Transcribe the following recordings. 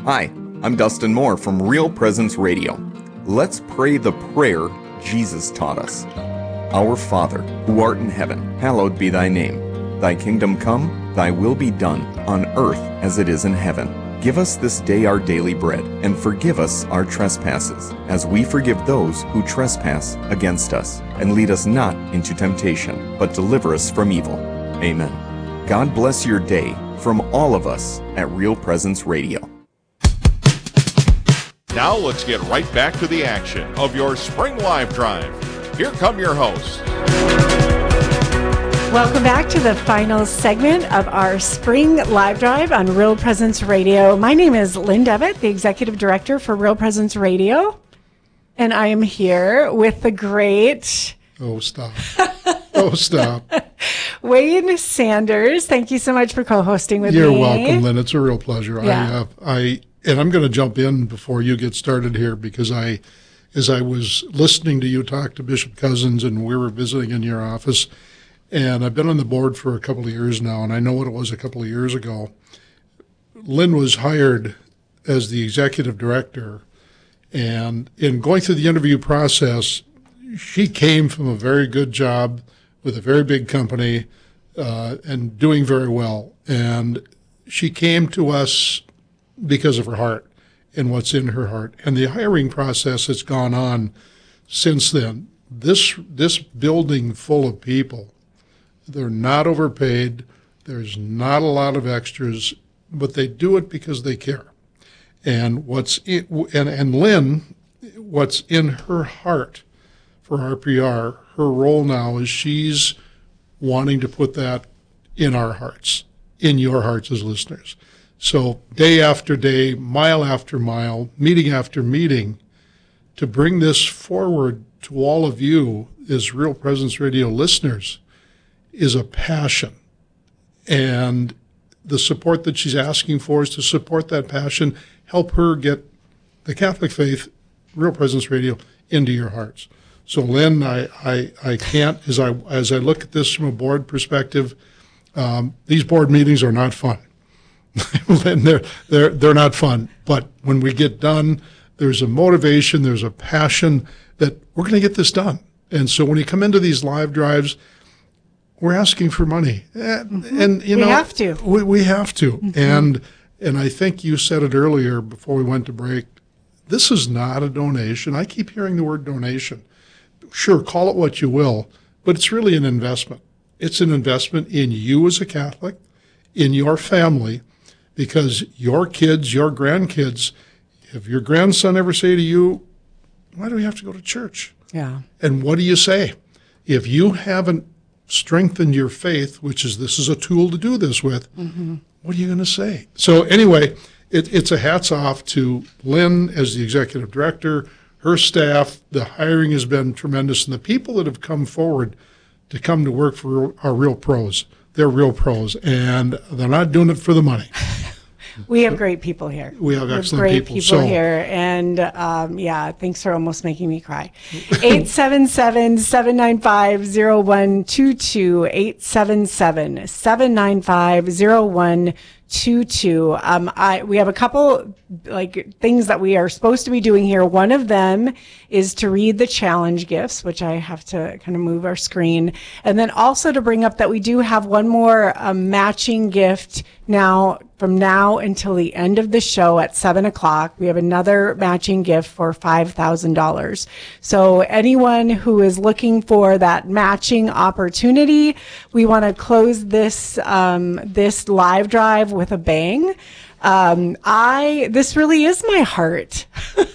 Hi, I'm Dustin Moore from Real Presence Radio. Let's pray the prayer Jesus taught us. Our Father, who art in heaven, hallowed be thy name. Thy kingdom come, thy will be done, on earth as it is in heaven. Give us this day our daily bread, and forgive us our trespasses, as we forgive those who trespass against us. And lead us not into temptation, but deliver us from evil. Amen. God bless your day from all of us at Real Presence Radio. Now let's get right back to the action of your Spring Live Drive. Here come your hosts. Welcome back to the final segment of our Spring Live Drive on Real Presence Radio. My name is Lynn Devitt, the Executive Director for Real Presence Radio. And I am here with the great... Oh, stop. Oh, stop. Wayne Sanders. Thank you so much for co-hosting with me. You're welcome, Lynn. It's a real pleasure. Yeah. And I'm going to jump in before you get started here because as I was listening to you talk to Bishop Cousins and we were visiting in your office, and I've been on the board for a couple of years now, and I know what it was a couple of years ago. Lynn was hired as the executive director, and in going through the interview process, she came from a very good job with a very big company and doing very well. And she came to us because of her heart and what's in her heart. And the hiring process that's gone on since then, this building full of people, they're not overpaid, there's not a lot of extras, but they do it because they care. And Lynn, what's in her heart for RPR, her role now is she's wanting to put that in our hearts, in your hearts as listeners. So day after day, mile after mile, meeting after meeting, to bring this forward to all of you as Real Presence Radio listeners is a passion. And the support that she's asking for is to support that passion, help her get the Catholic faith, Real Presence Radio, into your hearts. So Lynn, I can't, as I look at this from a board perspective, these board meetings are not fun. they're not fun. But when we get done, there's a motivation, there's a passion that we're going to get this done. And so when you come into these live drives, we're asking for money, and you know we have to. We have to. Mm-hmm. And I think you said it earlier before we went to break. This is not a donation. I keep hearing the word donation. Sure, call it what you will, but it's really an investment. It's an investment in you as a Catholic, in your family, because your kids, your grandkids, if your grandson ever say to you, why do we have to go to church? Yeah. And what do you say? If you haven't strengthened your faith, this is a tool to do this with, what are you going to say? So anyway, it's a hats off to Lynn as the executive director, her staff. The hiring has been tremendous, and the people that have come forward to come to work for are real pros. They're real pros, and they're not doing it for the money. We have great people here. We have excellent great people here. And thanks for almost making me cry. 877-795-0122, 877-795-0122. We have a couple things that we are supposed to be doing here. One of them is to read the challenge gifts, which I have to kind of move our screen. And then also to bring up that we do have one more matching gift from now until the end of the show at 7:00. We have another matching gift for $5,000. So anyone who is looking for that matching opportunity, we want to close this live drive with a bang. This really is my heart.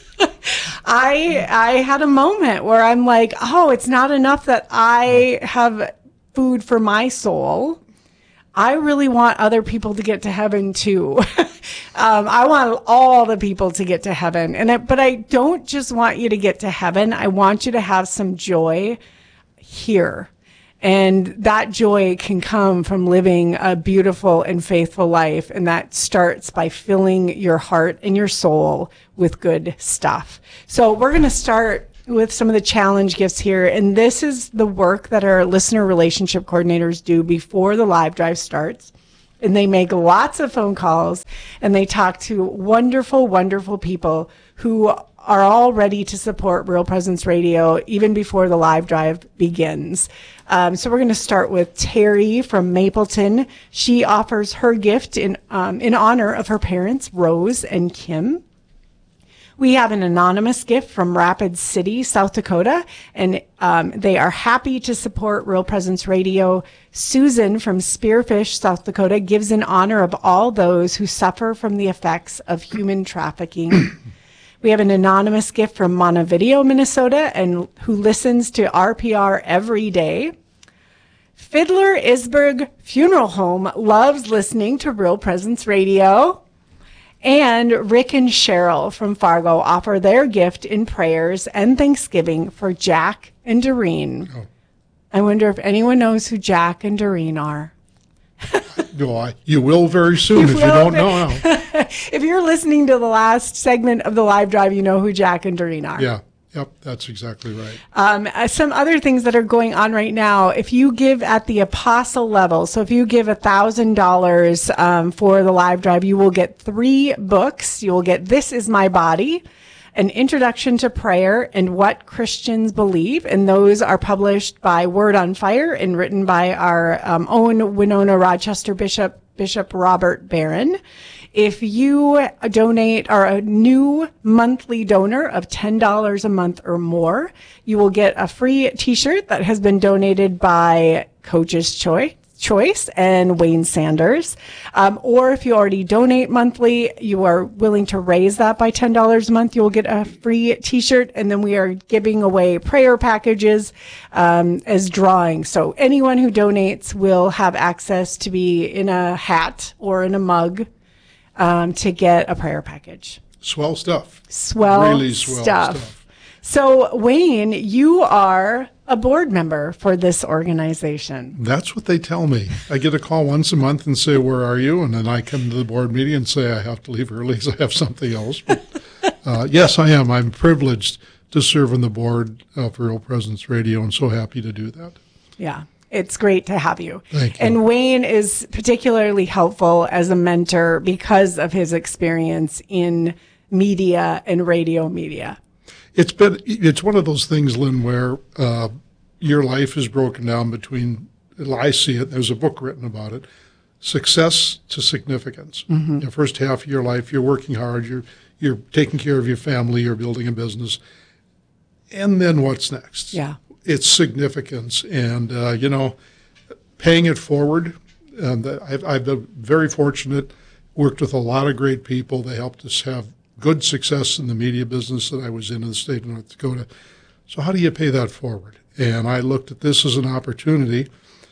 I had a moment where I'm like, it's not enough that I have food for my soul. I really want other people to get to heaven too. I want all the people to get to heaven. But I don't just want you to get to heaven. I want you to have some joy here. And that joy can come from living a beautiful and faithful life. And that starts by filling your heart and your soul with good stuff. So we're going to start with some of the challenge gifts here. And this is the work that our listener relationship coordinators do before the live drive starts. and they make lots of phone calls, and they talk to wonderful, wonderful people who are all ready to support Real Presence Radio even before the live drive begins. So we're going to start with Terry from Mapleton. She offers her gift in honor of her parents, Rose and Kim. We have an anonymous gift from Rapid City, South Dakota, and they are happy to support Real Presence Radio. Susan from Spearfish, South Dakota, gives in honor of all those who suffer from the effects of human trafficking. We have an anonymous gift from Montevideo, Minnesota, and who listens to RPR every day. Fiddler Isberg Funeral Home loves listening to Real Presence Radio. And Rick and Cheryl from Fargo offer their gift in prayers and thanksgiving for Jack and Doreen. Oh. I wonder if anyone knows who Jack and Doreen are. No, you will very soon if you don't know now. If you're listening to the last segment of the live drive, you know who Jack and Doreen are. Yeah. Yep, that's exactly right. Some other things that are going on right now, if you give at the apostle level, so if you give $1,000 for the live drive, you will get 3 books. You will get This Is My Body, An Introduction to Prayer, and What Christians Believe. And those are published by Word on Fire and written by our own Winona Rochester Bishop Robert Barron. If you donate, are a new monthly donor of $10 a month or more, you will get a free t-shirt that has been donated by Coach's Choice and Wayne Sanders. Or if you already donate monthly, you are willing to raise that by $10 a month, you will get a free t-shirt. And then we are giving away prayer packages as drawings. So anyone who donates will have access to be in a hat or in a mug to get a prayer package. Swell stuff. Really swell stuff. So, Wayne, you are a board member for this organization. That's what they tell me. I get a call once a month and say, where are you? And then I come to the board meeting and say I have to leave early because I have something else. But, yes, I am. I'm privileged to serve on the board for Real Presence Radio and so happy to do that. Yeah. It's great to have you. Thank you. And Wayne is particularly helpful as a mentor because of his experience in media and radio media. It's one of those things, Lynn, where your life is broken down between, I see it, there's a book written about it, success to significance. Mm-hmm. The first half of your life, you're working hard, you're taking care of your family, you're building a business. And then what's next? Yeah. Its significance and, paying it forward. I've been very fortunate, worked with a lot of great people. They helped us have good success in the media business that I was in the state of North Dakota. So how do you pay that forward? And I looked at this as an opportunity.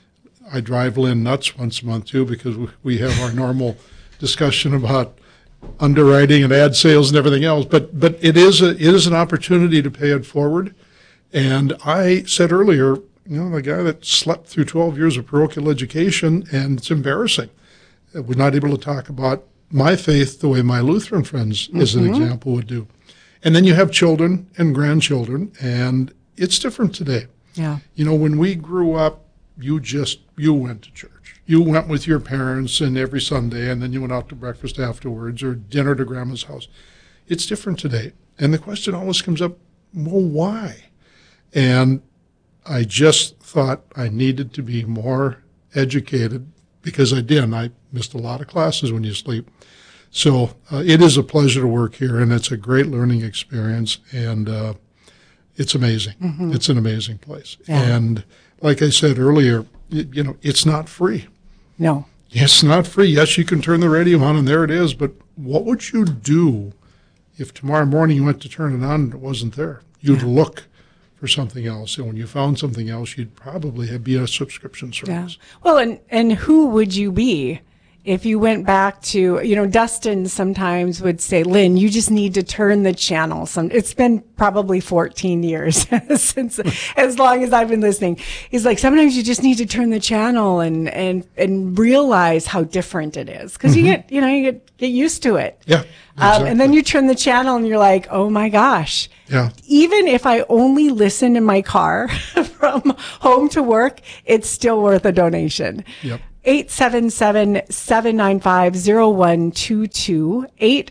I drive Lynn nuts once a month, too, because we have our normal discussion about underwriting and ad sales and everything else. But it is an opportunity to pay it forward. And I said earlier, the guy that slept through 12 years of parochial education, and it's embarrassing. We're not able to talk about my faith the way my Lutheran friends, as an example, would do. And then you have children and grandchildren, and it's different today. Yeah. When we grew up, you went to church. You went with your parents and every Sunday, and then you went out to breakfast afterwards or dinner to grandma's house. It's different today. And the question always comes up, well, why? And I just thought I needed to be more educated because I missed a lot of classes when you sleep. So it is a pleasure to work here, and it's a great learning experience, and it's amazing. Mm-hmm. It's an amazing place. Yeah. And like I said earlier, it's not free. No. It's not free. Yes, you can turn the radio on, and there it is, but what would you do if tomorrow morning you went to turn it on and it wasn't there? You'd look for something else. And when you found something else, you'd probably be a subscription service. Yeah. Well, and who would you be if you went back to, Dustin sometimes would say, Lynn, you just need to turn the channel. It's been probably 14 years since, as long as I've been listening. He's like, sometimes you just need to turn the channel and realize how different it is. Because you get used to it. Yeah. Exactly. And then you turn the channel and you're like, oh my gosh. Yeah. Even if I only listen in my car from home to work, it's still worth a donation. Yep. 877-795-0122,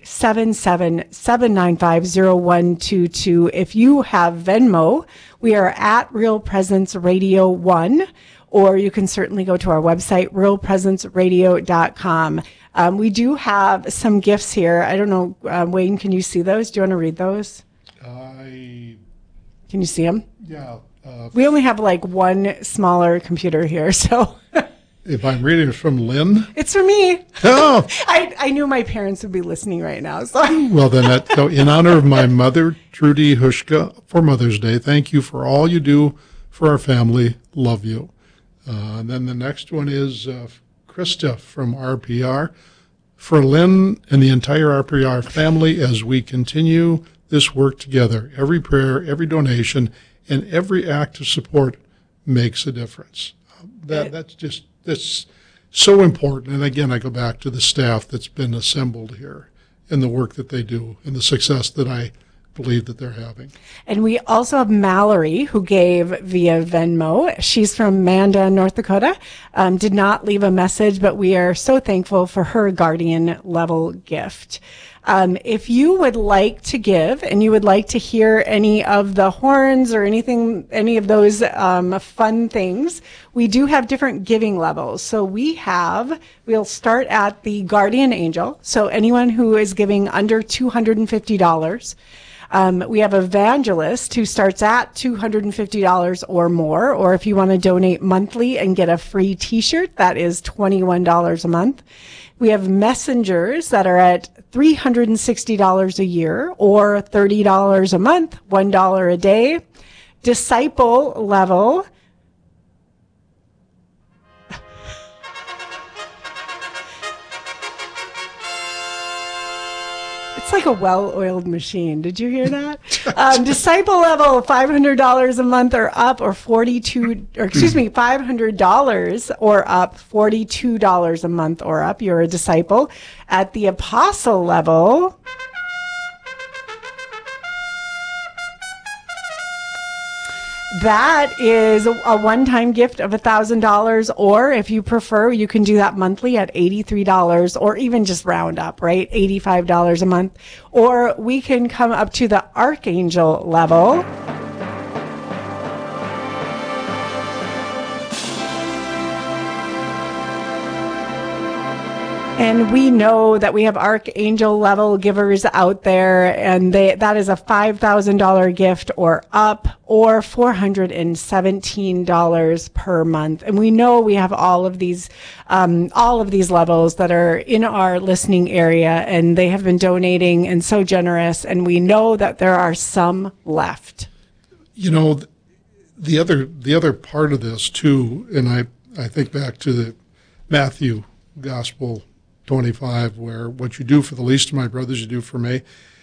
877-795-0122. If you have Venmo, we are at Real Presence Radio 1, or you can certainly go to our website, realpresenceradio.com. We do have some gifts here. I don't know, Wayne, can you see those? Do you want to read those? Can you see them? Yeah. We only have like one smaller computer here, so... If I'm reading it from Lynn? It's for me. Oh. I knew my parents would be listening right now. So. Well, then, so in honor of my mother, Trudy Hushka, for Mother's Day, thank you for all you do for our family. Love you. And then the next one is Krista from RPR. For Lynn and the entire RPR family as we continue this work together, every prayer, every donation, and every act of support makes a difference. That's so important. And again, I go back to the staff that's been assembled here and the work that they do and the success that I believe that they're having. And we also have Mallory, who gave via Venmo. She's from Mandan, North Dakota. Did not leave a message, but we are so thankful for her guardian level gift. If you would like to give and you would like to hear any of the horns or anything, any of those fun things, we do have different giving levels. So we'll start at the guardian angel. So anyone who is giving under $250. We have evangelist who starts at $250 or more, or if you want to donate monthly and get a free t-shirt, that is $21 a month. We have messengers that are at $360 a year or $30 a month, $1 a day. Disciple level. It's like a well-oiled machine. Did you hear that? Disciple level, $500 a month or up, or $500 or up, $42 a month or up. You're a disciple. At the apostle level, that is a one-time gift of $1,000, or if you prefer, you can do that monthly at $83, or even just round up, right? $85 a month. Or we can come up to the archangel level. And we know that we have archangel level givers out there, and that is a $5,000 gift or up, or $417 per month. And we know we have all of these levels that are in our listening area, and they have been donating and so generous. And we know that there are some left. You know, the other part of this too, and I think back to the Matthew Gospel 25, where what you do for the least of my brothers, you do for me.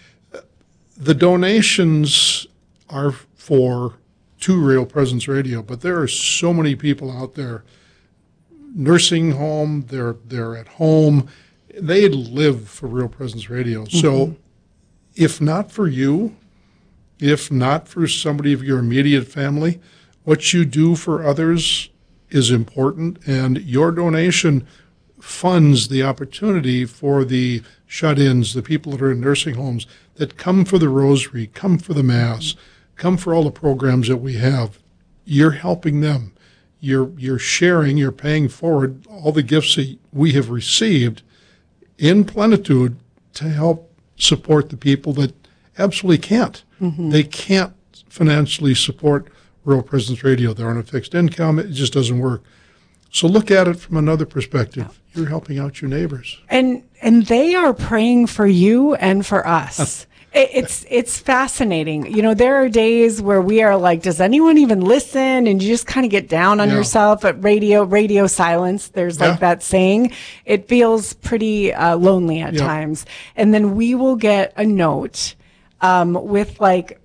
The donations are to Real Presence Radio, but there are so many people out there, nursing home, they're at home, they live for Real Presence Radio. Mm-hmm. So if not for you, if not for somebody of your immediate family, what you do for others is important, and your donation funds the opportunity for the shut-ins, the people that are in nursing homes, that come for the rosary, come for the Mass, come for all the programs that we have. You're helping them. You're sharing, you're paying forward all the gifts that we have received in plenitude to help support the people that absolutely can't. Mm-hmm. They can't financially support Real Presence Radio. They're on a fixed income. It just doesn't work. So look at it from another perspective. You're helping out your neighbors. And they are praying for you and for us. It's fascinating. You know, there are days where we are like, does anyone even listen? And you just kind of get down on yourself at radio silence. There's like that saying. It feels pretty lonely at times. And then we will get a note with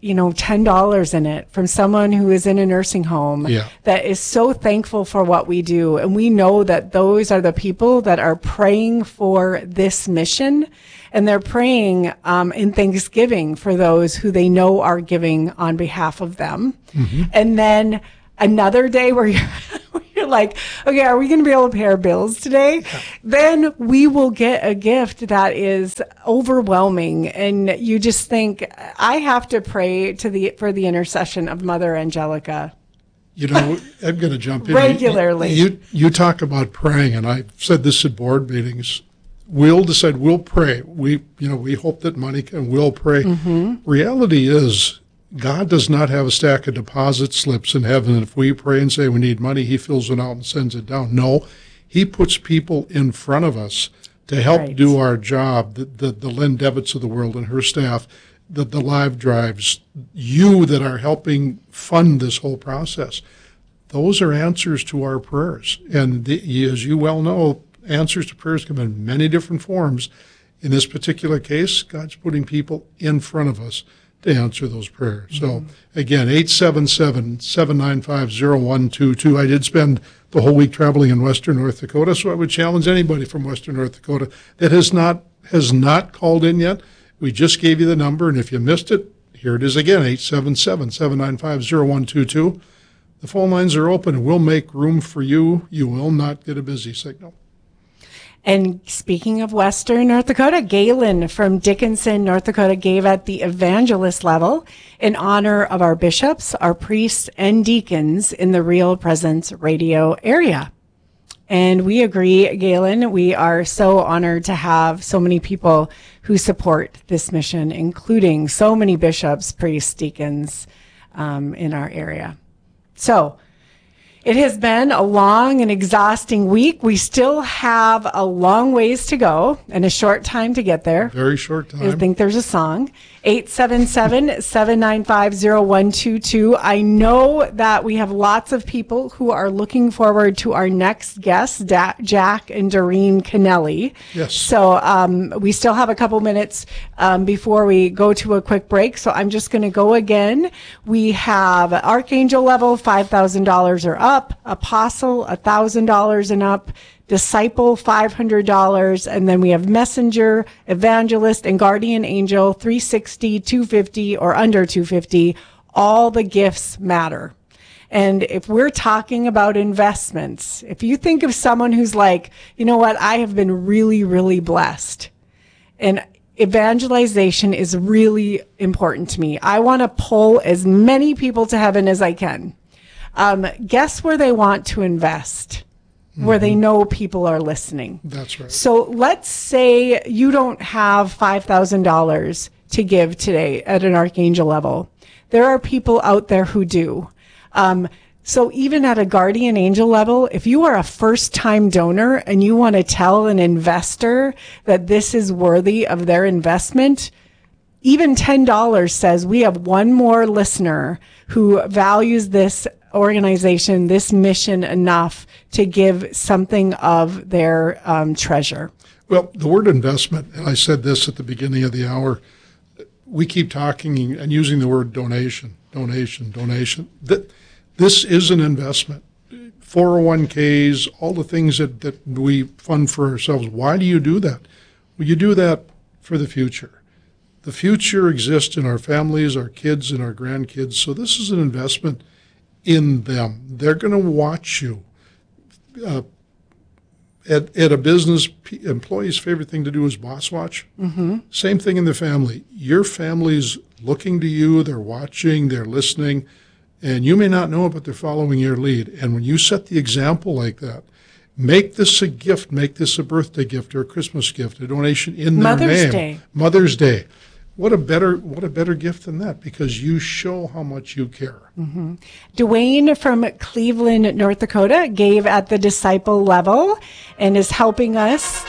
$10 in it from someone who is in a nursing home that is so thankful for what we do. And we know that those are the people that are praying for this mission, and they're praying in thanksgiving for those who they know are giving on behalf of them. Mm-hmm. And then another day where you're you're like, okay, are we going to be able to pay our bills today? Yeah. Then we will get a gift that is overwhelming. And you just think, I have to pray for the intercession of Mother Angelica. You know, I'm going to jump in. Regularly. You talk about praying, and I've said this at board meetings. We'll decide, we'll pray. We hope that money can, we'll pray. Mm-hmm. Reality is, God does not have a stack of deposit slips in heaven. And if we pray and say we need money, he fills it out and sends it down. No, he puts people in front of us to help do our job. The Lynn Devitt's of the world and her staff, the live drives, you that are helping fund this whole process. Those are answers to our prayers. And as you well know, answers to prayers come in many different forms. In this particular case, God's putting people in front of us to answer those prayers. So again, 877-795-0122. I did spend the whole week traveling in Western North Dakota, so I would challenge anybody from Western North Dakota that has not called in yet. We just gave you the number, and if you missed it, here it is again, 877-795-0122. The phone lines are open, and we'll make room for you. You will not get a busy signal. And speaking of Western North Dakota, Galen from Dickinson, North Dakota, gave at the evangelist level in honor of our bishops, our priests, and deacons in the Real Presence radio area. And we agree, Galen, we are so honored to have so many people who support this mission, including so many bishops, priests, deacons in our area. So it has been a long and exhausting week. We still have a long ways to go and a short time to get there. Very short time. I think there's a song. 877-795-0122. I know that we have lots of people who are looking forward to our next guests, Jack and Doreen Kennelly. Yes. So we still have a couple minutes before we go to a quick break. So I'm just going to go again. We have Archangel level, $5,000 or up. Apostle, $1,000 and up. Disciple, $500, and then we have Messenger, Evangelist, and Guardian Angel, $360, $250, or under $250. All the gifts matter. And if we're talking about investments, if you think of someone who's like, you know what, I have been really, really blessed, and evangelization is really important to me. I want to pull as many people to heaven as I can. Guess where they want to invest? Where they know people are listening. That's right. So let's say you don't have $5,000 to give today at an Archangel level. There are people out there who do. So even at a Guardian Angel level, if you are a first-time donor and you want to tell an investor that this is worthy of their investment, even $10 says we have one more listener who values this organization, this mission enough to give something of their treasure. Well, the word investment, and I said this at the beginning of the hour, we keep talking and using the word donation. This is an investment. 401ks, all the things that we fund for ourselves. Why do you do that? Well, you do that for the future. The future exists in our families, our kids, and our grandkids. So this is an investment in them. They're going to watch you. At a business, employees' favorite thing to do is boss watch. Mm-hmm. Same thing in the family. Your family's looking to you. They're watching. They're listening. And you may not know it, but they're following your lead. And when you set the example like that, make this a gift. Make this a birthday gift or a Christmas gift, a donation in their name. Mother's Day. What a better gift than that, because you show how much you care. Mm-hmm. Dwayne from Cleveland, North Dakota, gave at the disciple level and is helping us.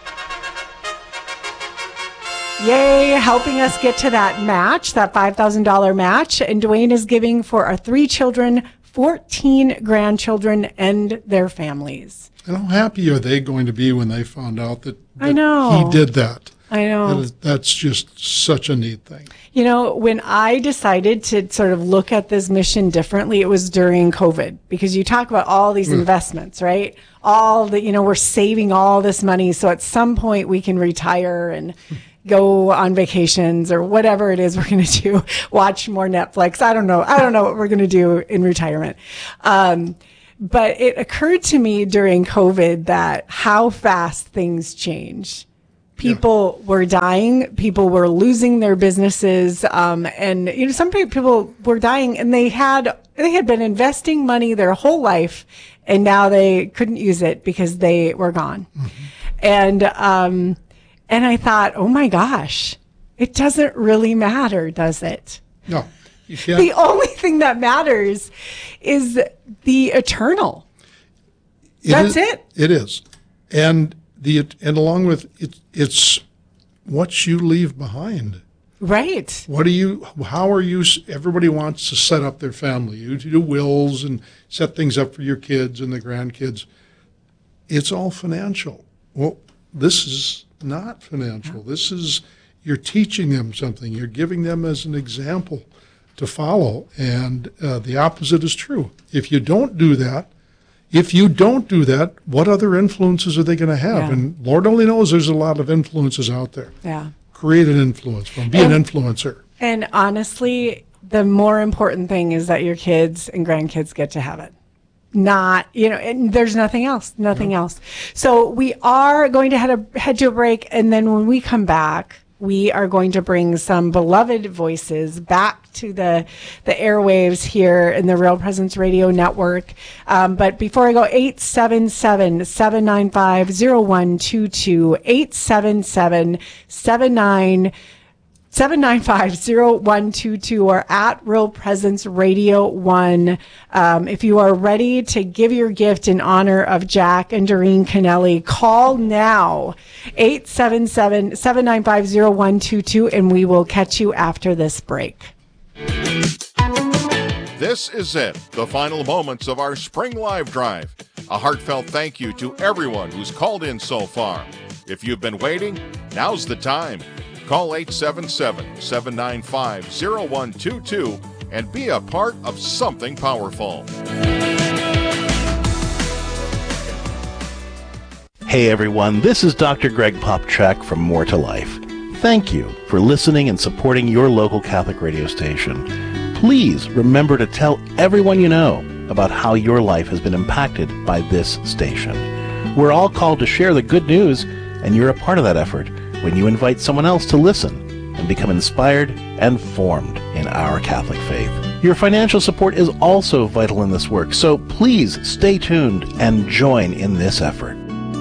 Yay, helping us get to that match, that $5,000 match. And Dwayne is giving for our 3 children, 14 grandchildren, and their families. And how happy are they going to be when they found out that I know he did that? I know. That's just such a neat thing. You know, when I decided to sort of look at this mission differently, it was during COVID, because you talk about all these investments, right? All the, we're saving all this money. So at some point we can retire and go on vacations or whatever it is we're going to do, watch more Netflix. I don't know what we're going to do in retirement. But it occurred to me during COVID that how fast things change. People were dying. People were losing their businesses. And, some people were dying and they had been investing money their whole life and now they couldn't use it because they were gone. Mm-hmm. And I thought, oh my gosh, it doesn't really matter, does it? No, you can't. The only thing that matters is the eternal. That's it. It is. And along with it, it's what you leave behind. Right. How are you, everybody wants to set up their family. You do wills and set things up for your kids and the grandkids. It's all financial. Well, this is not financial. This is, you're teaching them something. You're giving them as an example to follow. And the opposite is true. If you don't do that, what other influences are they going to have? Yeah. And Lord only knows there's a lot of influences out there. Yeah. Create an influence from be an influencer. And honestly, the more important thing is that your kids and grandkids get to have it. Not, and there's nothing else. So we are going to head to a break. And then when we come back, we are going to bring some beloved voices back to the airwaves here in the Real Presence Radio Network. But before I go, 877-795-0122, 877-795-0122, or at Real Presence Radio 1. If you are ready to give your gift in honor of Jack and Doreen Kennelly, call now, 877-795-0122, and we will catch you after this break. This is it, the final moments of our Spring Live Drive. A heartfelt thank you to everyone who's called in so far. If you've been waiting, now's the time. Call 877-795-0122 and be a part of something powerful. Hey everyone, this is Dr. Greg Popchak from More to Life. Thank you for listening and supporting your local Catholic radio station. Please remember to tell everyone you know about how your life has been impacted by this station. We're all called to share the good news, and you're a part of that effort when you invite someone else to listen and become inspired and formed in our Catholic faith. Your financial support is also vital in this work, so please stay tuned and join in this effort.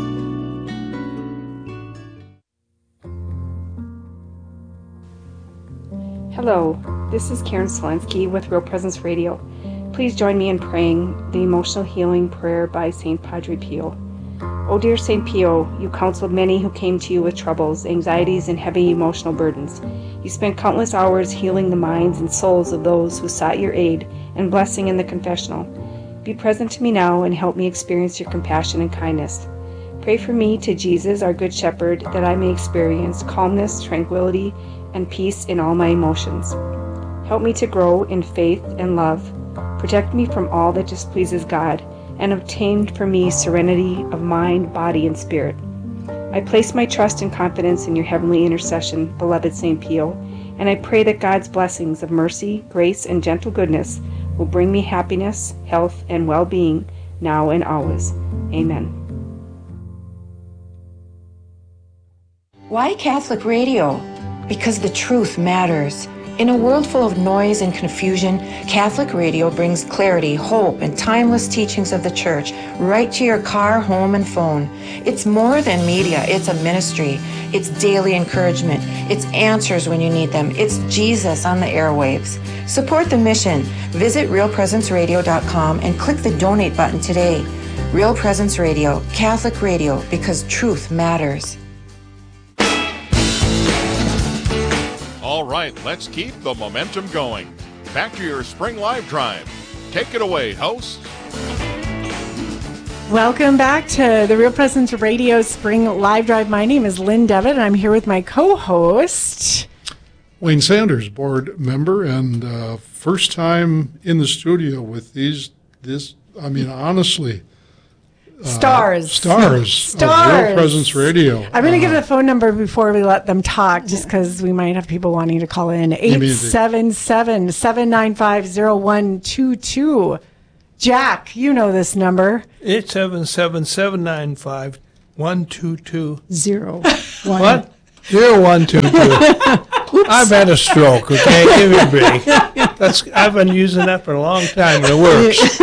Hello, this is Karen Selensky with Real Presence Radio. Please join me in praying the emotional healing prayer by St. Padre Pio. O dear St. Pio, you counseled many who came to you with troubles, anxieties, and heavy emotional burdens. You spent countless hours healing the minds and souls of those who sought your aid and blessing in the confessional. Be present to me now and help me experience your compassion and kindness. Pray for me to Jesus, our Good Shepherd, that I may experience calmness, tranquility, and peace in all my emotions. Help me to grow in faith and love. Protect me from all that displeases God, and obtain for me serenity of mind, body, and spirit. I place my trust and confidence in your heavenly intercession, beloved St. Pio, and I pray that God's blessings of mercy, grace, and gentle goodness will bring me happiness, health, and well-being now and always. Amen. Why Catholic radio? Because the truth matters. In a world full of noise and confusion, Catholic radio brings clarity, hope, and timeless teachings of the Church right to your car, home, and phone. It's more than media. It's a ministry. It's daily encouragement. It's answers when you need them. It's Jesus on the airwaves. Support the mission. Visit realpresenceradio.com and click the donate button today. Real Presence Radio, Catholic radio, because truth matters. All right, let's keep the momentum going. Back to your Spring Live Drive. Take it away, host. Welcome back to the Real Presence Radio Spring Live Drive. My name is Lynn Devitt, and I'm here with my co-host, Wayne Sanders, board member, and first time in the studio with honestly, Stars of Real Presence Radio. I'm going to give the phone number before we let them talk, just because we might have people wanting to call in. 877-795-0122. Jack, you know this number. 877-795-1220. 01. What? 0122. I've had a stroke, okay? Give me a break. I've been using that for a long time, and it works.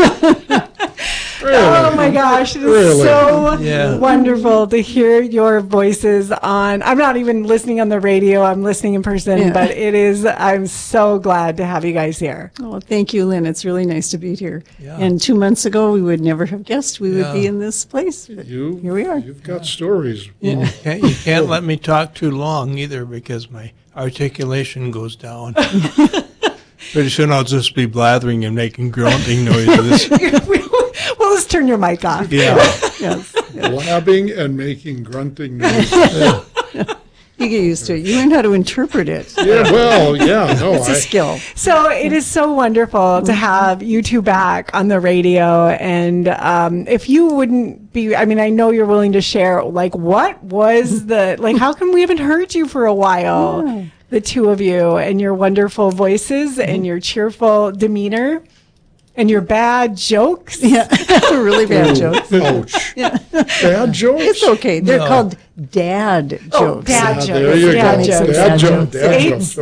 Oh my gosh, it is so wonderful to hear your voices on. I'm not even listening on the radio, I'm listening in person, but I'm so glad to have you guys here. Oh, thank you, Lynn. It's really nice to be here. Yeah. And 2 months ago, we would never have guessed we would be in this place. Here we are. You've got stories. You can't let me talk too long either because my articulation goes down. Pretty soon I'll just be blathering and making grunting noises. Well, let's turn your mic off. Yeah. Yes. Blabbing and making grunting noises. You get used to it. You learn how to interpret it. Yeah, well, yeah, no. It's a skill. So it is so wonderful to have you two back on the radio. And if you wouldn't be, I mean, I know you're willing to share, like, what was how come we haven't heard you for a while? Yeah. The two of you and your wonderful voices and your cheerful demeanor. And your bad jokes? Yeah, really bad jokes. Ouch. Yeah. Bad jokes? It's okay. They're called dad jokes. Oh, dad jokes. There you dad go. Jokes. Dad jokes. Dad jokes.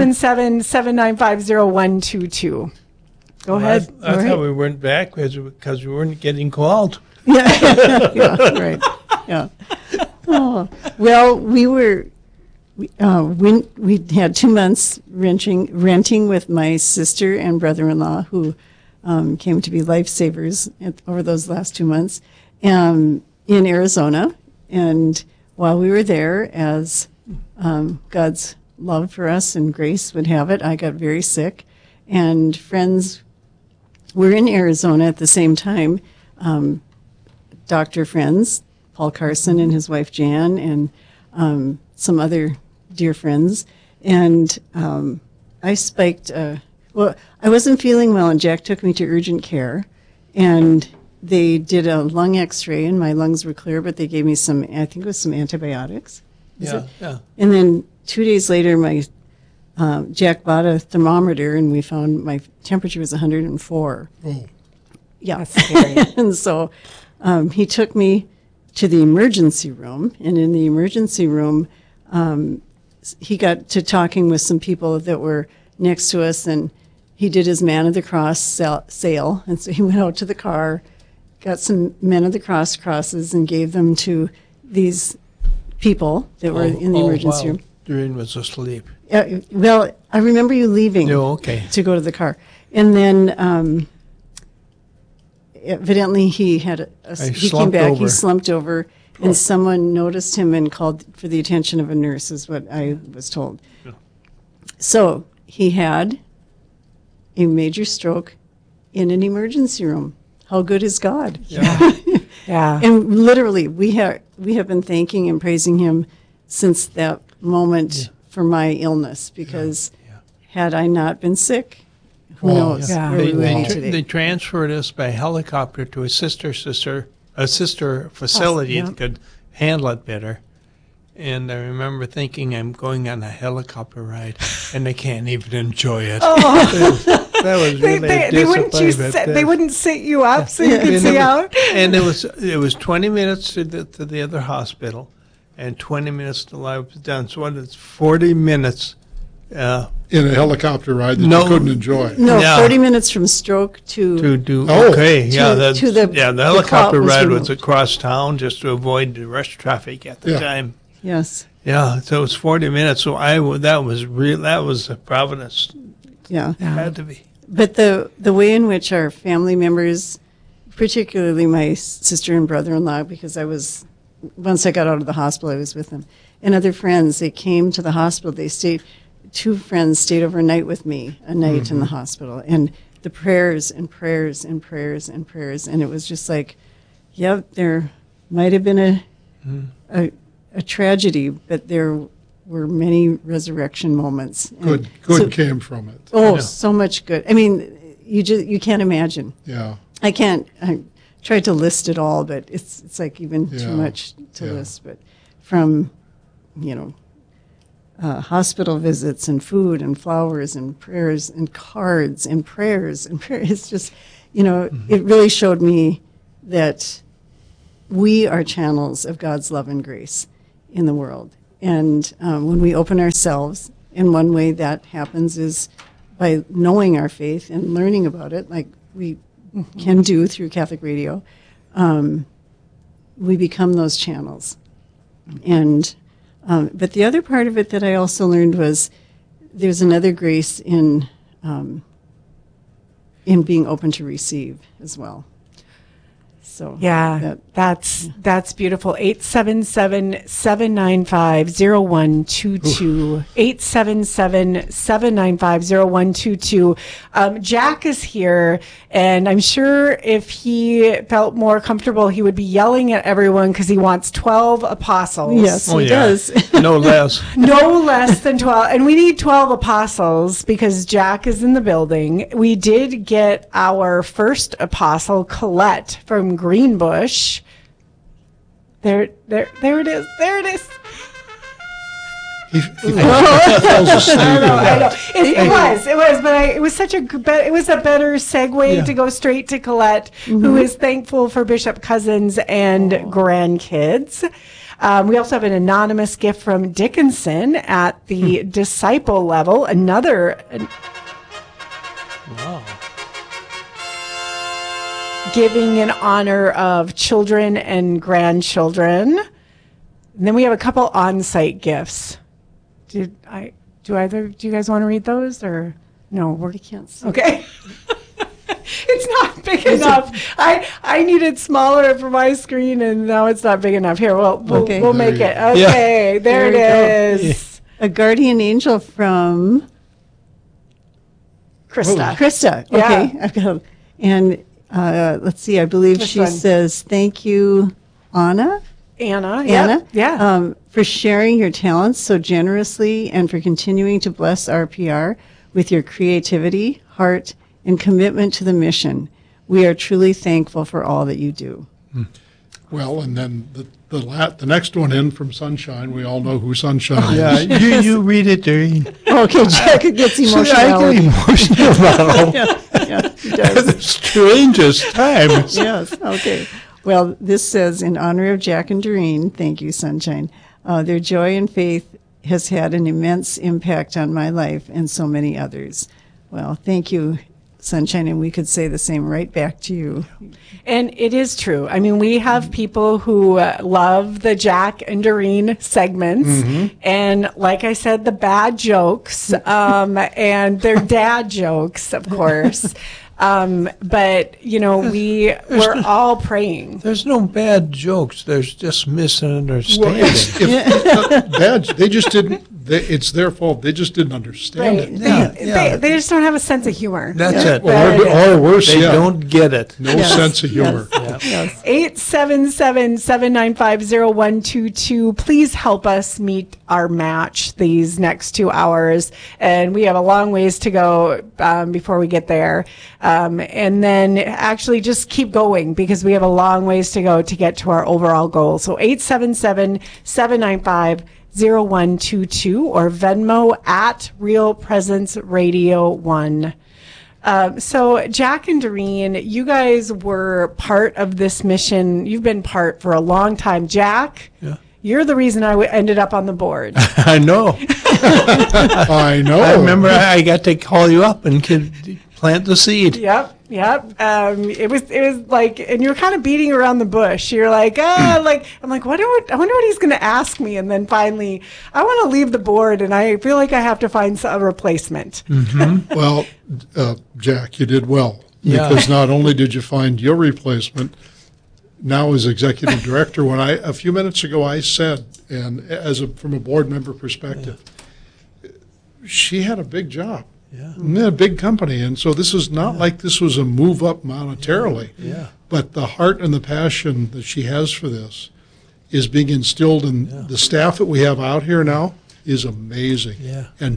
877-795-0122. Go ahead. I thought we weren't back because we weren't getting called. Yeah, right. Yeah. Oh. Well, we had 2 months renting with my sister and brother-in-law who came to be lifesavers over those last 2 months in Arizona. And while we were there, as God's love for us and grace would have it, I got very sick. And friends were in Arizona at the same time, doctor friends, Paul Carson and his wife Jan, and some other dear friends. And I spiked... I wasn't feeling well, and Jack took me to urgent care, and they did a lung x-ray, and my lungs were clear, but they gave me some antibiotics. Yeah. And then 2 days later, Jack bought a thermometer, and we found my temperature was 104. Oh. Yeah. That's scary. And so he took me to the emergency room, and in the emergency room, he got to talking with some people that were next to us, and he did his Man of the Cross sale. And so he went out to the car, got some Men of the Cross crosses, and gave them to these people that were in the emergency room. Doreen was asleep. Well, I remember you leaving to go to the car. And then evidently he came back, he slumped over, and someone noticed him and called for the attention of a nurse, is what I was told. Yeah. So he had a major stroke in an emergency room. How good is God? Yeah. Yeah. And literally, we have been thanking and praising him since that moment for my illness, because had I not been sick, who knows where we would be today. They transferred us by helicopter to a sister facility that could handle it better. And I remember thinking, I'm going on a helicopter ride, and I can't even enjoy it. That was really they wouldn't sit you up so you could see out? And it was 20 minutes to the other hospital, and 20 minutes till I was done. So it's 40 minutes. In a helicopter ride that you couldn't enjoy. No, 40 minutes from stroke to the helicopter ride was across town just to avoid the rush traffic at the time. Yes. Yeah, so it was 40 minutes. So that was a providence. Yeah. It had to be. But the way in which our family members, particularly my sister and brother-in-law, because once I got out of the hospital, I was with them, and other friends, they came to the hospital. Two friends stayed overnight with me a night in the hospital, and the prayers and prayers and prayers and prayers, and it was just like, there might have been a tragedy, but there were many resurrection moments. Good came from it. So much good. I mean, you can't imagine. Yeah. I tried to list it all, but it's like even too much to list. But from, hospital visits and food and flowers and prayers and cards and prayers and prayers. It's just, it really showed me that we are channels of God's love and grace in the world. And when we open ourselves, and one way that happens is by knowing our faith and learning about it, like we can do through Catholic Radio, we become those channels. And but the other part of it that I also learned was there's another grace in being open to receive as well. So yeah, that's beautiful. 877-795-0122. 877-795-0122. Jack is here, and I'm sure if he felt more comfortable, he would be yelling at everyone because he wants 12 apostles. Yes, he does. No less. No less than 12. And we need 12 apostles because Jack is in the building. We did get our first apostle, Colette, from Greenbush. There it is. There it is. He falls asleep. I know. It was, but it was such a better segue to go straight to Colette, who is thankful for Bishop Cousins and grandkids. We also have an anonymous gift from Dickinson at the disciple level. Wow. Giving in honor of children and grandchildren. And then we have a couple on-site gifts. Do you guys want to read those or no? We can't see. Okay. It's not big enough. I need it smaller for my screen, and now it's not big enough. Here, we'll make it. Okay, there it is. A guardian angel from Krista. Krista. Okay, I've got. And let's see. I believe she says, "Thank you, Anna." Anna. Yeah. For sharing your talents so generously and for continuing to bless RPR with your creativity, heart, and commitment to the mission. We are truly thankful for all that you do. Well, and then the next one in from Sunshine, we all know who Sunshine is. Yeah, you read it, Doreen. Okay, Jack gets emotional. I get emotional now. Yeah, he does. The strangest times. Yes, okay. Well, this says, in honor of Jack and Doreen, thank you, Sunshine. Their joy and faith has had an immense impact on my life and so many others. Well, thank you, Sunshine, and we could say the same right back to you. And it is true. I mean, we have people who love the Jack and Doreen segments, and like I said, the bad jokes, and their dad jokes, of course. But we're all praying. There's no bad jokes. There's just misunderstanding. They just didn't. It's their fault. They just didn't understand it. They just don't have a sense of humor. That's it. Or worse, they don't get it. No sense of humor. Yes. 877-795-0122. Please help us meet our match these next 2 hours. And we have a long ways to go before we get there. And then actually just keep going because we have a long ways to go to get to our overall goal. So 877-795-0122 or Venmo at Real Presence Radio 1. So Jack and Doreen, you guys were part of this mission. You've been part for a long time. Jack, you're the reason I ended up on the board. I know. I know. I remember I got to call you up and plant the seed. Yep. It was like, and you were kind of beating around the bush. You're like, I'm like, I wonder what he's going to ask me. And then finally, I want to leave the board, and I feel like I have to find a replacement. Well, Jack, you did well because not only did you find your replacement, now as executive director, when a few minutes ago I said, and from a board member perspective, she had a big job. A big company, and so this is not like this was a move up monetarily. But the heart and the passion that she has for this is being instilled in the staff that we have out here now is amazing. And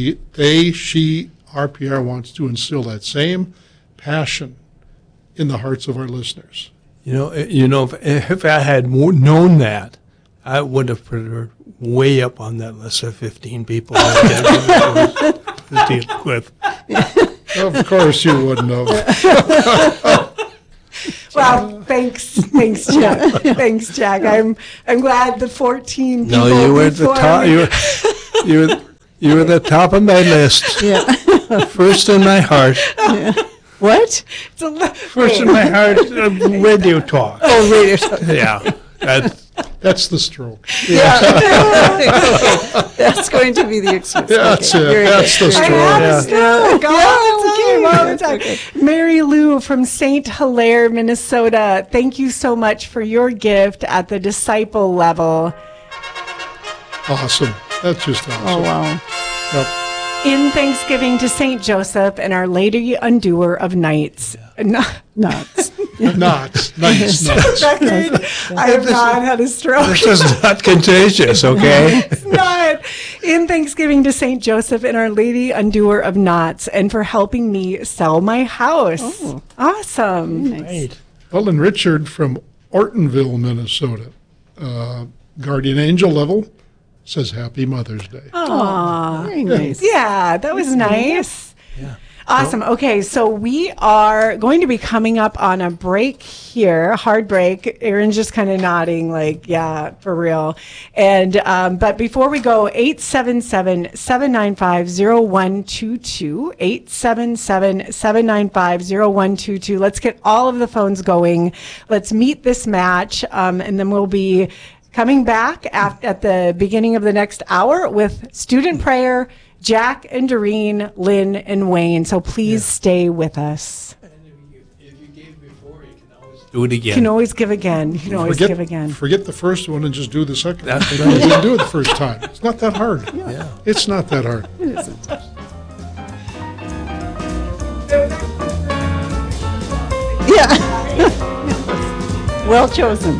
RPR wants to instill that same passion in the hearts of our listeners. If I had known that, I would have put her way up on that list of 15 people to deal with. Of course you wouldn't have. Well, thanks, Jack. Thanks, Jack. I'm glad the 14 people. No, you were at the top. You were the top of my list. Yeah. First in my heart. Yeah. What? First in my heart, radio talk. Oh, radio talk. Yeah. That's the stroke. Yeah. That's going to be the excuse. That's okay. it. That's the I stroke. have a stroke all the time. Okay. Mary Lou from St. Hilaire, Minnesota. Thank you so much for your gift at the disciple level. Awesome. That's just awesome. Oh, wow. Yep. In thanksgiving to St. Joseph and Our Lady Undoer of Nights. Knots. Knots. Nice knots. I have not had a stroke. This is not contagious, okay? It's not. In thanksgiving to St. Joseph and Our Lady Undoer of Knots, and for helping me sell my house. Oh. Awesome. Nice. Right. Well, and Richard from Ortonville, Minnesota, Guardian Angel level, says Happy Mother's Day. Aw. Very nice. Yeah, that was nice. Yeah. Awesome. Okay, so we are going to be coming up on a break here, a hard break. Aaron's just kind of nodding like, yeah, for real. And but before we go, 877-795-0122, 877-795-0122. Let's get all of the phones going. Let's meet this match, and then we'll be coming back at the beginning of the next hour with student prayer, Jack and Doreen, Lynn and Wayne. So please stay with us. If you gave before, you can always do it again. You can always give again. You can always give again. Forget the first one and just do the second one. That's You didn't do it the first time. It's not that hard. Yeah. It's not that hard. It isn't. Yeah. Well chosen.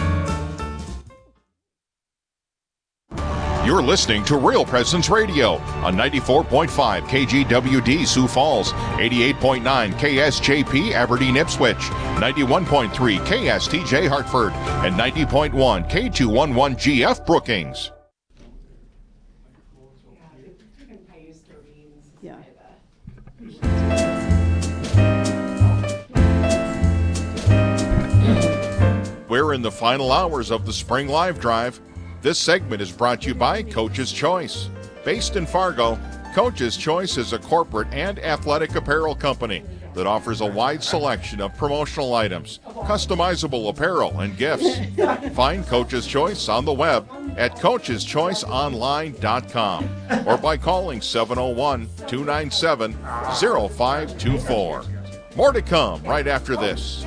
You're listening to Real Presence Radio on 94.5 KGWD Sioux Falls, 88.9 KSJP Aberdeen Ipswich, 91.3 KSTJ Hartford, and 90.1 K211 GF Brookings. Yeah. We're in the final hours of the Spring Live Drive. This segment is brought to you by Coach's Choice. Based in Fargo, Coach's Choice is a corporate and athletic apparel company that offers a wide selection of promotional items, customizable apparel, and gifts. Find Coach's Choice on the web at coacheschoiceonline.com or by calling 701-297-0524. More to come right after this.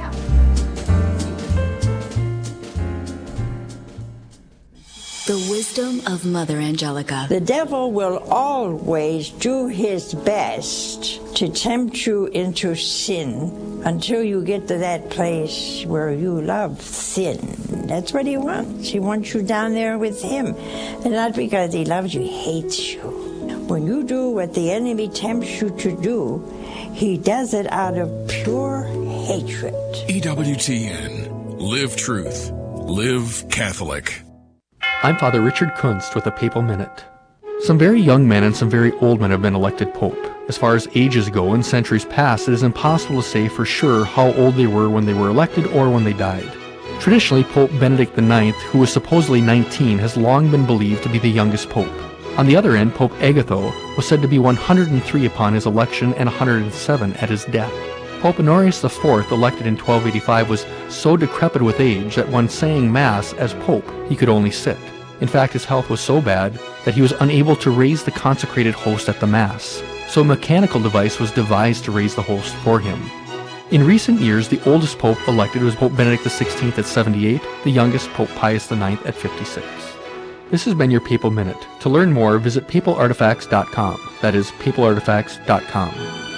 The wisdom of Mother Angelica. The devil will always do his best to tempt you into sin until you get to that place where you love sin. That's what he wants. He wants you down there with him. And not because he loves you, he hates you. When you do what the enemy tempts you to do, he does it out of pure hatred. EWTN. Live truth. Live Catholic. I'm Father Richard Kunst with a Papal Minute. Some very young men and some very old men have been elected Pope. As far as ages go, in centuries past, it is impossible to say for sure how old they were when they were elected or when they died. Traditionally, Pope Benedict IX, who was supposedly 19, has long been believed to be the youngest Pope. On the other end, Pope Agatho was said to be 103 upon his election and 107 at his death. Pope Honorius IV, elected in 1285, was so decrepit with age that when saying Mass as Pope, he could only sit. In fact, his health was so bad that he was unable to raise the consecrated host at the Mass, so a mechanical device was devised to raise the host for him. In recent years, the oldest Pope elected was Pope Benedict XVI at 78, the youngest Pope Pius IX at 56. This has been your Papal Minute. To learn more, visit papalartifacts.com. That is, papalartifacts.com.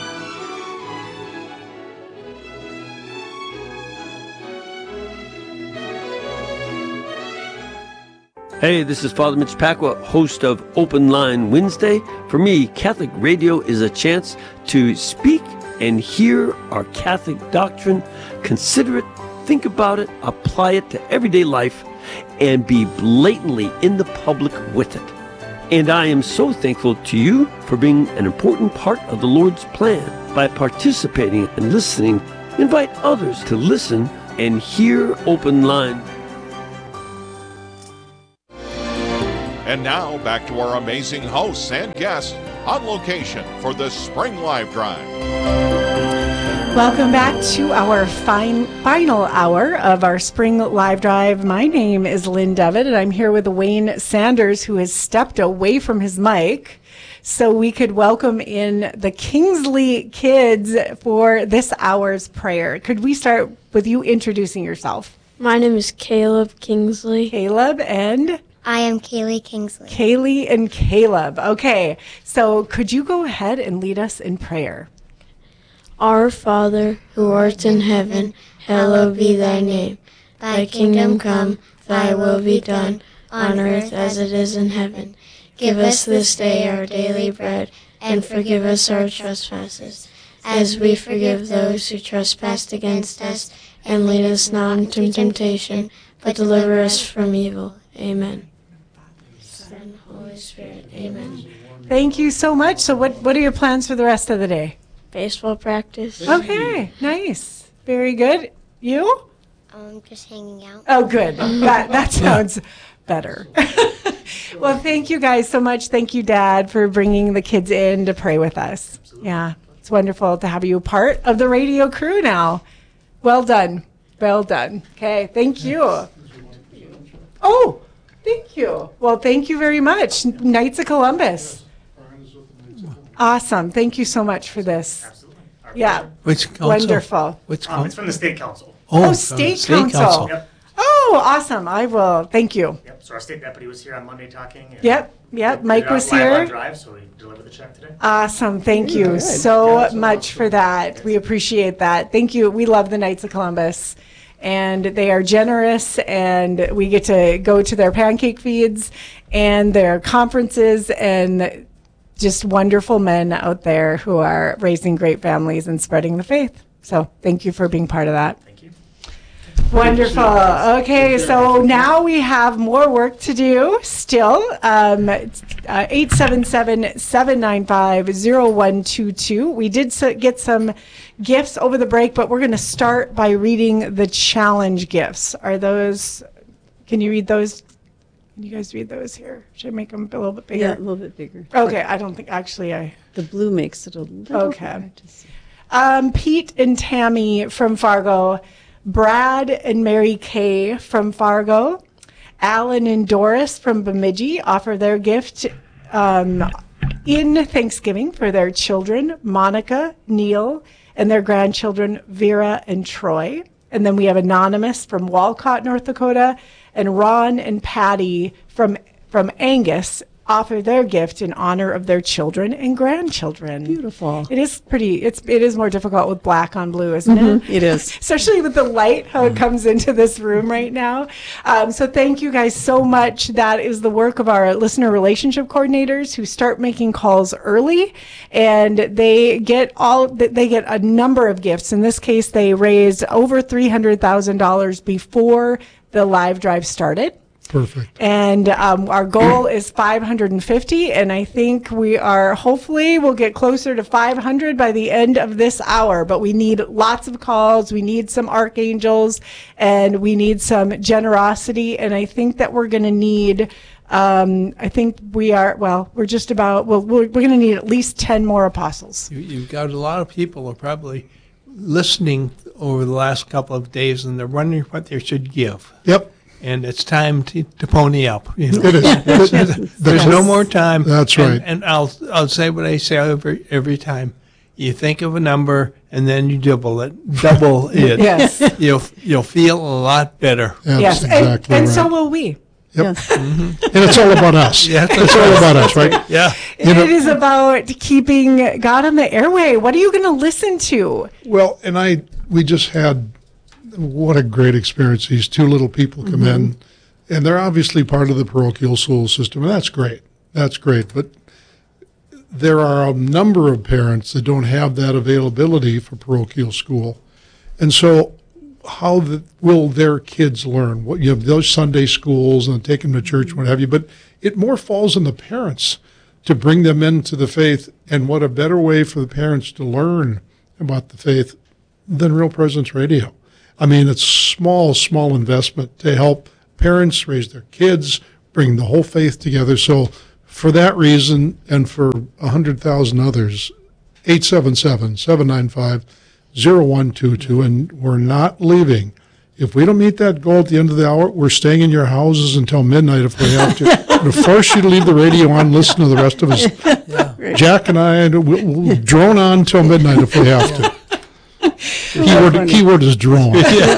Hey, this is Father Mitch Pacwa, host of Open Line Wednesday. For me, Catholic radio is a chance to speak and hear our Catholic doctrine, consider it, think about it, apply it to everyday life, and be blatantly in the public with it. And I am so thankful to you for being an important part of the Lord's plan. By participating and listening, invite others to listen and hear Open Line. And now, back to our amazing hosts and guests on location for the Spring Live Drive. Welcome back to our final hour of our Spring Live Drive. My name is Lynn Devitt, and I'm here with Wayne Sanders, who has stepped away from his mic so we could welcome in the Kingsley kids for this hour's prayer. Could we start with you introducing yourself? My name is Caleb Kingsley. Caleb and? I am Kaylee Kingsley. Kaylee and Caleb. Okay, so could you go ahead and lead us in prayer? Our Father, who art in heaven, hallowed be thy name. Thy kingdom come, thy will be done, on earth as it is in heaven. Give us this day our daily bread, and forgive us our trespasses, as we forgive those who trespass against us. And lead us not into temptation, but deliver us from evil. Amen. Son, Holy Spirit. Amen. Thank you so much. So what are your plans for the rest of the day? Baseball practice. Okay, nice. Very good. You? Just hanging out. Oh, good. That sounds better. Well, thank you guys so much. Thank you, Dad, for bringing the kids in to pray with us. Absolutely. Yeah, it's wonderful to have you part of the radio crew now. Well done. Well done. Okay, thank you. Oh, thank you. Well, thank you very much. Knights of Columbus. Awesome. Thank you so much for this. Absolutely. Yeah. Which council? Wonderful. It's from the State Council. Oh, State Council. Yep. Oh, awesome. I will. Thank you. Yep. So our state deputy was here on Monday talking. Yep. Mike was here. Live on Drive, so we delivered the check today. Awesome. Thank you so much for that. We appreciate that. Thank you. We love the Knights of Columbus. And they are generous, and we get to go to their pancake feeds and their conferences, and just wonderful men out there who are raising great families and spreading the faith. So thank you for being part of that. Thank you. Wonderful. Okay, so now we have more work to do still. 877-795-0122. We did get some gifts over the break, but we're going to start by reading the challenge gifts. Are those, can you read those? Can you guys read those here? Should I make them a little bit bigger? Yeah, a little bit bigger. Okay, I don't think, actually The blue makes it a little okay. Pete and Tammy from Fargo, Brad and Mary Kay from Fargo, Alan and Doris from Bemidji offer their gift in Thanksgiving for their children, Monica, Neil, and their grandchildren, Vera and Troy. And then we have Anonymous from Walcott, North Dakota, and Ron and Patty from Angus offer their gift in honor of their children and grandchildren. Beautiful. It is pretty. It is more difficult with black on blue, isn't it? It is. Especially with the light, how it comes into this room right now. So thank you guys so much. That is the work of our listener relationship coordinators who start making calls early, and they get a number of gifts. In this case, they raised over $300,000 before the live drive started. Perfect. And our goal is 550, and I think hopefully we'll get closer to 500 by the end of this hour, but we need lots of calls, we need some archangels, and we need some generosity, and I think that we're going to need, we're going to need at least 10 more apostles. You've got a lot of people who are probably listening over the last couple of days, and they're wondering what they should give. Yep. And it's time to pony up. You know? It is. There's no more time. That's right. And I'll say what I say every time. You think of a number and then you double it. Yes. You'll feel a lot better. Yes, exactly and right. so will we. Yep. Yes. And it's all about us. Yeah, it's all about us, right? Yeah. It is about keeping God on the airway. What are you going to listen to? Well, and we just had, what a great experience. These two little people come in, and they're obviously part of the parochial school system, and that's great. That's great. But there are a number of parents that don't have that availability for parochial school. And so will their kids learn? You have those Sunday schools and take them to church, what have you, but it more falls on the parents to bring them into the faith. And what a better way for the parents to learn about the faith than Real Presence Radio. I mean, it's small investment to help parents raise their kids, bring the whole faith together. So for that reason, and for 100,000 others, 877-795-0122, and we're not leaving. If we don't meet that goal at the end of the hour, we're staying in your houses until midnight if we have to. We'll force you to leave the radio on, listen to the rest of us. Yeah. Jack and I will drone on till midnight if we have to. Keyword is drone.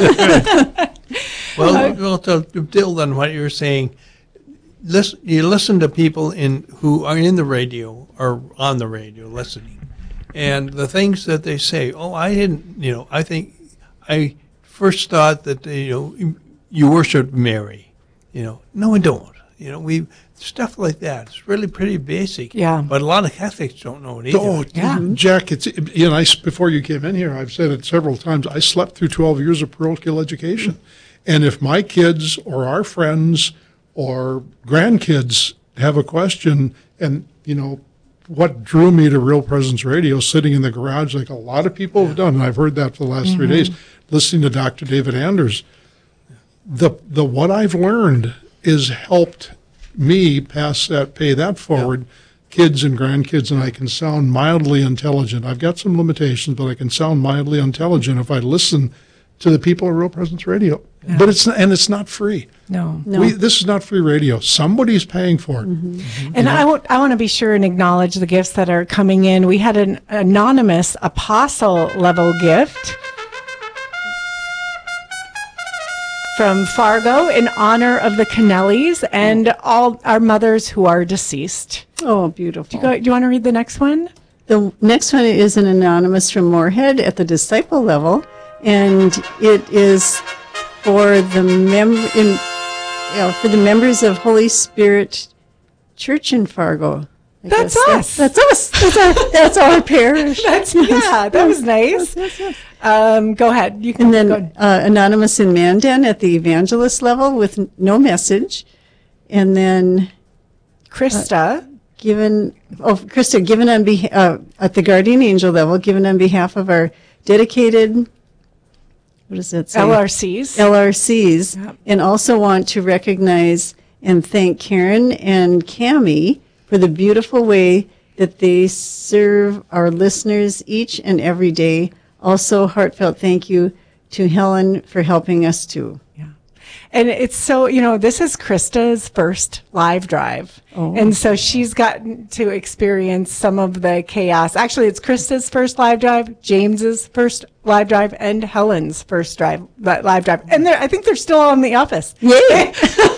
Well, to build on what you're saying, you listen to people who are in the radio or on the radio listening, and the things that they say. Oh, I didn't. I think I first thought that you worship Mary. No, I don't. We stuff like that. It's really pretty basic. Yeah. But a lot of Catholics don't know it either. Oh, yeah. Jack, before you came in here, I've said it several times. I slept through 12 years of parochial education, and if my kids or our friends or grandkids have a question, and what drew me to Real Presence Radio, sitting in the garage like a lot of people have done, and I've heard that for the last 3 days, listening to Dr. David Anders, the what I've learned is helped me pay that forward. Kids and grandkids, and I can sound mildly intelligent. I've got some limitations, but I can sound mildly intelligent if I listen to the people at Real Presence Radio. Yeah. But it's not free. No. This is not free radio. Somebody's paying for it. And I want to be sure and acknowledge the gifts that are coming in. We had an anonymous apostle level gift from Fargo in honor of the Kennellys and all our mothers who are deceased. Oh, beautiful. Do you want to read the next one? The next one is an anonymous from Moorhead at the disciple level, and it is for the members of Holy Spirit Church in Fargo. That's us. That's us. That's our parish. That was nice. Yes. Go ahead. You can. And then anonymous in Mandan at the evangelist level with no message, and then Krista given on at the guardian angel level, given on behalf of our dedicated. What does that say? LRCs, yep. And also want to recognize and thank Karen and Cammie for the beautiful way that they serve our listeners each and every day. Also, heartfelt thank you to Helen for helping us too. Yeah. And it's so, this is Krista's first live drive. Oh. And so she's gotten to experience some of the chaos. Actually, it's Krista's first live drive, James's first live drive, and Helen's first live drive. And I think they're still on The Office. Yay!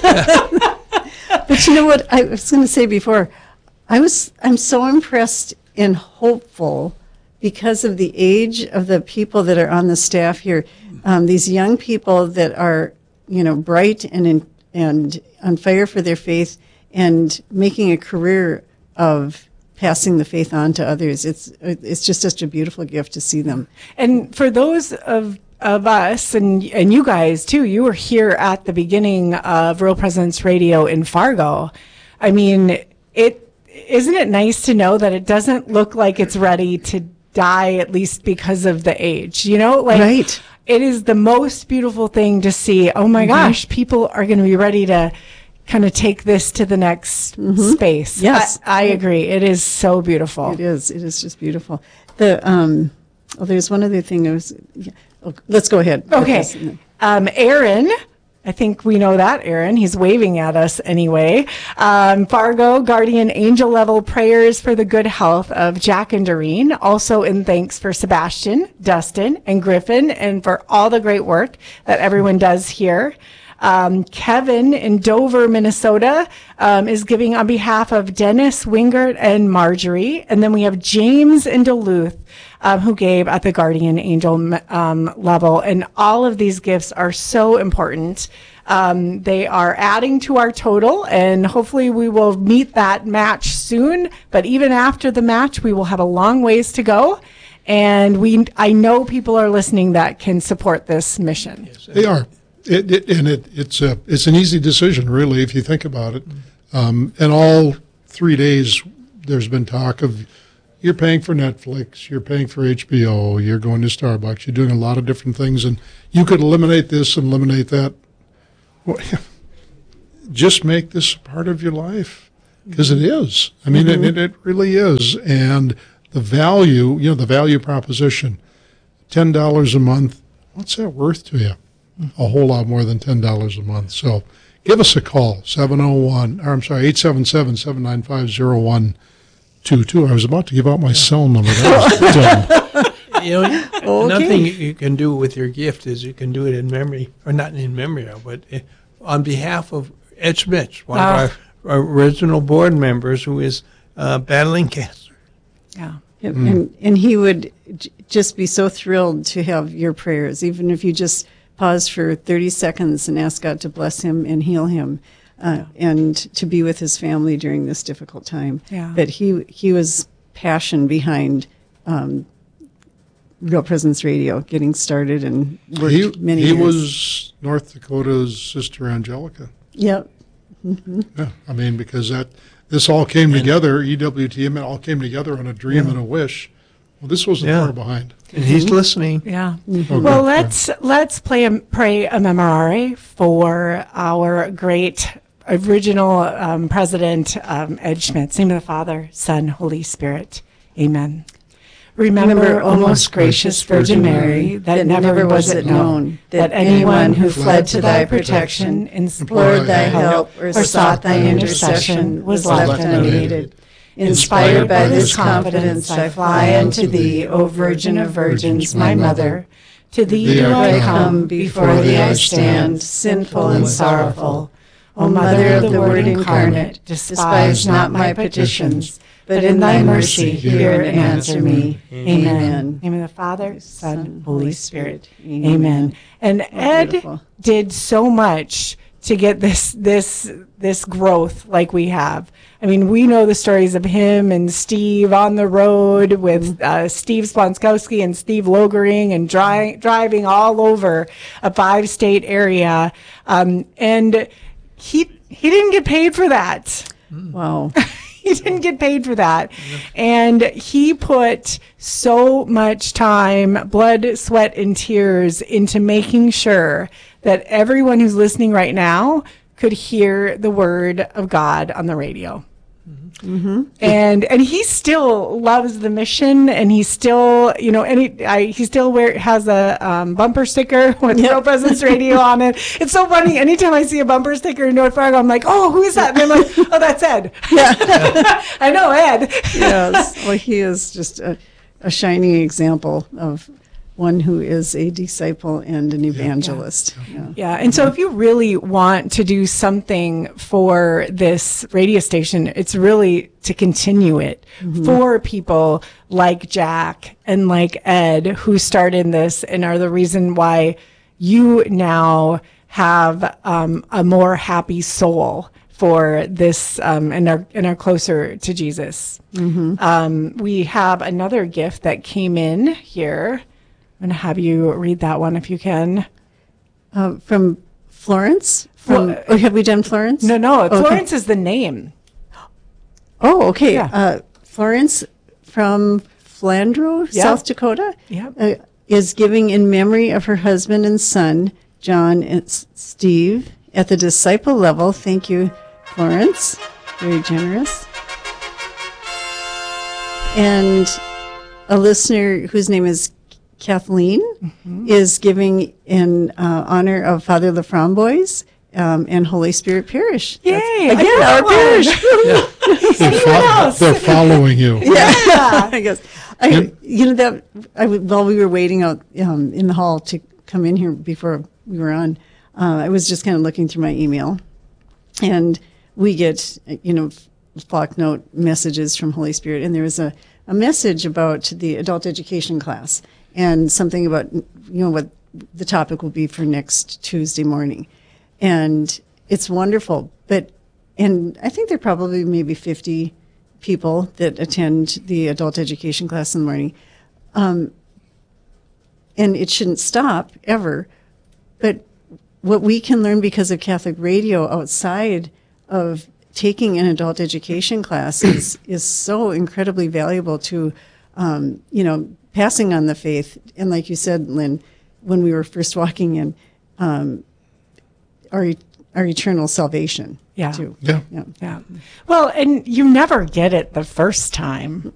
But you know what I was going to say before? I'm so impressed and hopeful because of the age of the people that are on the staff here. These young people that are, bright and on fire for their faith and making a career of passing the faith on to others. It's just such a beautiful gift to see them. And for those of us and you guys too, you were here at the beginning of Real Presence Radio in Fargo. I mean, isn't it nice to know that it doesn't look like it's ready to die, at least because of the age, right. It is the most beautiful thing to see. Oh my gosh, people are going to be ready to kind of take this to the next space. Yes. I agree. It is so beautiful. It is just beautiful. There's one other thing. Let's go ahead. Okay. Aaron, I think we know that, Aaron. He's waving at us anyway. Fargo, guardian angel level prayers for the good health of Jack and Doreen. Also in thanks for Sebastian, Dustin, and Griffin, and for all the great work that everyone does here. Kevin in Dover, Minnesota, is giving on behalf of Dennis, Wingert, and Marjorie. And then we have James in Duluth, who gave at the guardian angel level. And all of these gifts are so important. They are adding to our total, and hopefully we will meet that match soon. But even after the match, we will have a long ways to go. And I know people are listening that can support this mission. Yes, they are. It's an easy decision, really, if you think about it. And all 3 days, there's been talk of you're paying for Netflix, you're paying for HBO, you're going to Starbucks, you're doing a lot of different things, and you could eliminate this and eliminate that. Well, just make this a part of your life, because it is. I mean, it really is. And the value, the value proposition, $10 a month, what's that worth to you? A whole lot more than $10 a month. So give us a call, 877-795-0122. I was about to give out my cell number. That was dumb. Nothing you can do with your gift is you can do it in memory, or not in memory of, but on behalf of Ed Schmitz, one of our original board members who is battling cancer. Yeah. And he would just be so thrilled to have your prayers, even if you just pause for 30 seconds and ask God to bless him and heal him. And to be with his family during this difficult time. Yeah. But he was passion behind Real Presence Radio getting started and worked many years. He was North Dakota's Sister Angelica. Yep. Yeah, I mean, because this all came together, EWTN all came together on a dream and a wish. Well, this wasn't far behind. And he's listening. Yeah. Okay. Well, let's pray a memorare for our great original president, Ed Schmitz. In the name of the Father, Son, Holy Spirit. Amen. Remember, O most gracious Virgin Mary, that never was it known that anyone who fled to thy protection, implored thy help, or sought thy intercession was left unaided. Inspired by this confidence, I fly unto thee, O Virgin of Virgins, my Mother. To thee do I come, before thee I stand, sinful and sorrowful. O Mother of the Word incarnate, despise not my petitions, but in thy mercy hear and answer me. Amen. In the name of the Father, Son, Holy Spirit. Amen. And Ed did so much to get this growth like we have. I mean, we know the stories of him and Steve on the road with Steve Splonskowski and Steve Logering and driving all over a 5-state area. And he didn't get paid for that. Wow. He didn't get paid for that. And he put so much time, blood, sweat, and tears into making sure that everyone who's listening right now could hear the word of God on the radio. Mm-hmm. And he still loves the mission, and he still, he still has a bumper sticker with Real Presence Radio on it. It's so funny. Anytime I see a bumper sticker in North Fargo, I'm like, oh, who is that? And I'm like, oh, that's Ed. Yeah. I know Ed. Yes. Well, he is just a shining example of one who is a disciple and an evangelist. Yeah. And so if you really want to do something for this radio station, it's really to continue it for people like Jack and like Ed, who started this and are the reason why you now have a more happy soul for this and are closer to Jesus. We have another gift that came in here. I'm going to have you read that one if you can. From Florence? Have we done Florence? No. Florence is the name. Oh, okay. Yeah. Florence from Flandreau, South Dakota, is giving in memory of her husband and son, John and Steve, at the disciple level. Thank you, Florence. Very generous. And a listener whose name is Kathleen is giving in honor of Father Laframboise and Holy Spirit Parish. Yay! Again, our parish. They're following you. Yeah, I guess. While we were waiting out in the hall to come in here before we were on, I was just kind of looking through my email, and we get flock note messages from Holy Spirit, and there was a message about the adult education class. And something about, what the topic will be for next Tuesday morning. And it's wonderful. And I think there are probably maybe 50 people that attend the adult education class in the morning. And it shouldn't stop ever. But what we can learn because of Catholic radio outside of taking an adult education class is so incredibly valuable to, passing on the faith. And like you said, Lynn, when we were first walking in, our eternal salvation. Yeah. Too. Yeah. Yeah. Yeah. Well, and you never get it the first time.